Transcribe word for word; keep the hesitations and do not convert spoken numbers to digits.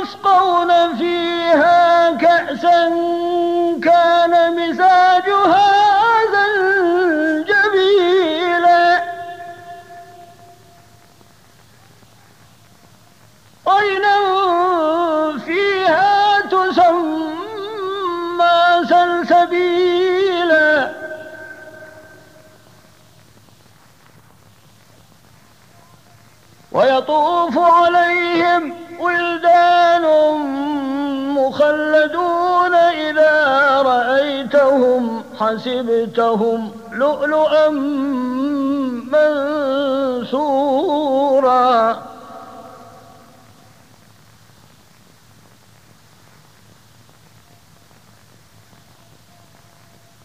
يسقون فيها كأسا كان مزاجها زنجبيلا عينا فيها تسمى سلسبيلا ويطوف عليهم ولدان مخلدون إذا رأيتهم حسبتهم لؤلؤا منثورا